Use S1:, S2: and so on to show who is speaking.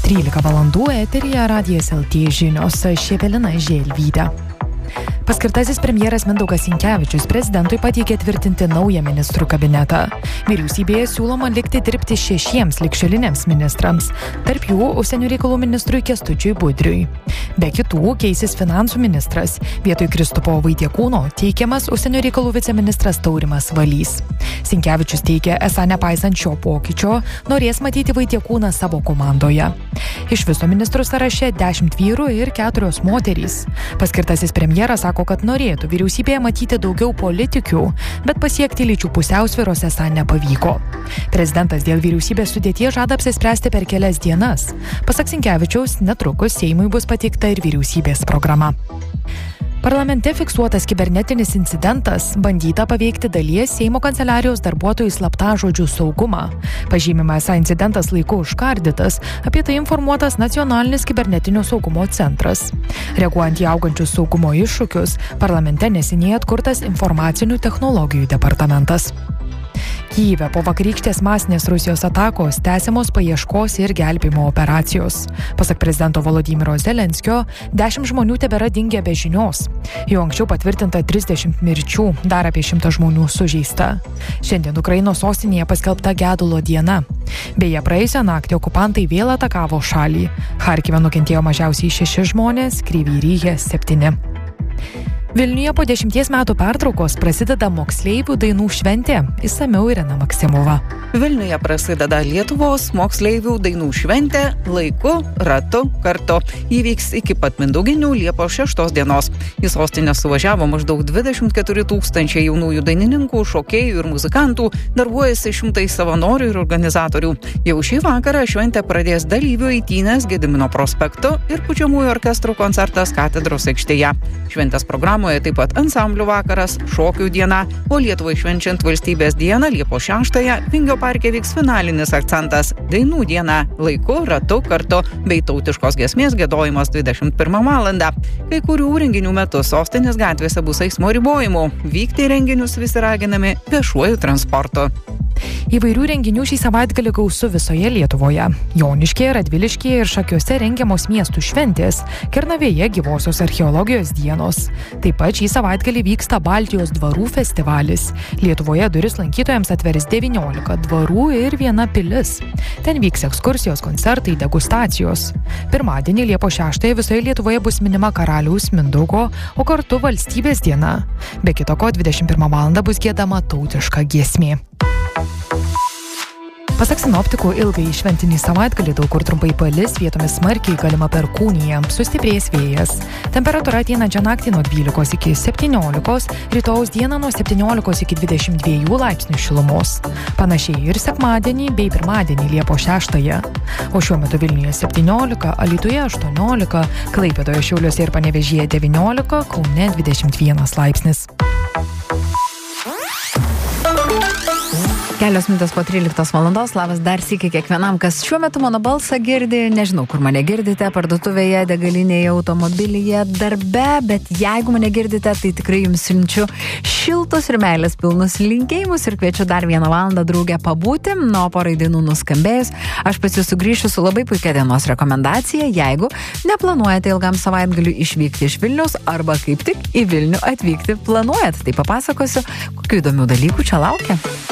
S1: 13 valandų eteryje Radijas LT žinios, aš Evelina Želvytė. Paskirtasis premjeras Mindaugas Sinkevičius prezidentui pateikė tvirtinti naują ministrų kabinetą. Vyriausybėje siūloma likti dirbti 6 ligšioliniams ministrams, tarp jų užsienio reikalų ministrui Kęstučiui Budriui. Be kitų keisis finansų ministras, vietoj Kristupo Vaitiekūno teikiamas užsienio reikalų viceministras Taurimas Valys. Sinkevičius teigia, esą nepaisant šio pokyčio, norės matyti Vaitiekūną savo komandoje. Iš viso ministrų sąraše 10 vyrų ir 4 moterys. Paskirtasis premjeras sako, kad norėtų vyriausybėje matyti daugiau politikių, bet pasiekti lyčių pusiausvyros esą nepavyko. Prezidentas dėl vyriausybės sudėties žada apsispręsti per kelias dienas. Pasak Sinkevičiaus, netrukus Seimui bus pateikta ir vyriausybės programa. Parlamente fiksuotas kibernetinis incidentas, bandyta paveikti dalies Seimo kanceliarijos darbuotojų slaptažodžių saugumą. Pažymima, esą incidentas laiku užkardytas, apie tai informuotas Nacionalinis kibernetinio saugumo centras. Reaguojant į augančius saugumo iššūkius, parlamente neseniai atkurtas informacinių technologijų departamentas. Kyjive po vakarykštės masinės Rusijos atakos tęsiamos paieškos ir gelbėjimo operacijos. Pasak prezidento Volodymyro Zelenskio, 10 žmonių tebėra dingę be žinios. Jau anksčiau patvirtinta 30 mirčių, dar apie 100 žmonių sužeista. Šiandien Ukrainos sostinėje paskelbta gedulo diena. Beje, praėjusią naktį okupantai vėl atakavo šalį. Charkive nukentėjo mažiausiai 6 žmonės, Kryvyje 7. Vilniuje po 10 metų pertraukos prasideda moksleivių dainų šventė. Išsamiau Irena Maksimova.
S2: Vilniuje prasideda Lietuvos moksleivių dainų šventė laiku, ratu, kartu. Įvyks iki pat Mindauginių Liepos 6 dienos. Į sostinę suvažiavo maždaug 24 000 jaunųjų dainininkų, šokėjų ir muzikantų, darbuojasi šimtai savanorių ir organizatorių. Jau šį vakarą šventę pradės dalyvių eitynės Gedimino prospektu ir pučiamųjų orkestrų koncertas Katedros aikštėje. Šventės programoje taip pat ansamblių vakaras, šokių diena, o Lietuvai švenčiant Valstybės dieną Liepos 6-ąją Vingio parke vyks finalinis akcentas – dainų diena laiku, ratu, kartu bei tautiškos giesmės giedojimas 21 valandą. Kai kurių renginių metu sostinės gatvėse bus eismo ribojimų. Vykti renginius visi raginami viešuoju transportu.
S1: Įvairių renginių šį savaitgalį gausu visoje Lietuvoje. Joniškyje, Radviliškyje ir Šakiuose rengiamos miestų šventės, Kernavėje gyvosios archeologijos dienos. Taip pat šį savaitgalį vyksta Baltijos dvarų festivalis. Lietuvoje duris lankytojams atveris 19 dvarų ir 1 pilis. Ten vyks ekskursijos, koncertai, degustacijos. Pirmadienį Liepos 6 visoje Lietuvoje bus minima karaliaus Mindaugo, o kartu Valstybės diena. Be kito ko 21 valandą bus giedama tautiška giesmė. Pasak sinoptikų, ilgai šventinį savaitgalį daug kur trumpai palis, vietomis smarkiai galima perkūnija, sustiprės vėjas. Temperatūra ateinančią naktį nuo 12 iki 17, rytojaus dieną nuo 17 iki 22 laipsnių šilumos. Panašiai ir sekmadienį bei pirmadienį Liepos 6. O šiuo metu Vilniuje 17, Alytuje 18, Klaipėdoje, Šiauliuose ir Panevėžyje 19, Kaune 21 laipsnis.
S3: Kelios minutės po 13 valandos, labas dar sykį kiekvienam, kas šiuo metu mano balsą girdi, nežinau, kur mane girdite, parduotuvėje, degalinėje, automobilyje, darbe, bet jeigu mane girdite, tai tikrai jums siunčiu šiltus ir meilės pilnus linkėjimus ir kviečiu dar 1 valandą draugę pabūti, nuo porai dainų nuskambėjus. Aš pas jūs sugrįšiu su labai puikia dienos rekomendacija, jeigu neplanuojate ilgam savaitgaliui išvykti iš Vilniaus arba kaip tik į Vilnių atvykti planuojat. Tai papasakosiu, kokių įdomių dalykų čia laukia.